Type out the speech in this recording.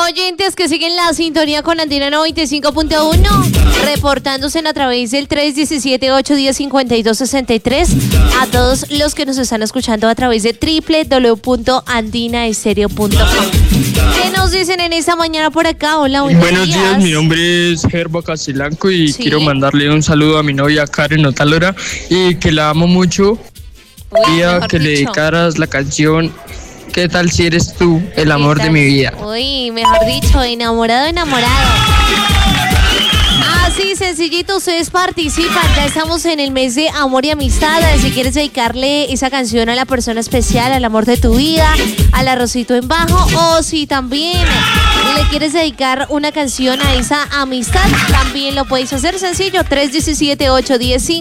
oyentes que siguen la sintonía con Andina 95.1, reportándose a través del 317-810-5263. A todos los que nos están escuchando a través de www.andinaestereo.com. ¿Qué nos dicen en esta mañana por acá? Hola, buenos días. Mi nombre es Gerbo Castilanco y quiero mandarle un saludo a mi novia Karen Otalora y que la amo mucho. Quería que le dedicaras la canción ¿Qué tal si eres tú, el amor de mi vida? Uy, mejor dicho, enamorado. Así sencillito, ustedes participan. Ya estamos en el mes de amor y amistad. Si quieres dedicarle esa canción a la persona especial, al amor de tu vida, al arrocito en bajo, o si también le quieres dedicar una canción a esa amistad, también lo puedes hacer sencillo. 317-810-5263.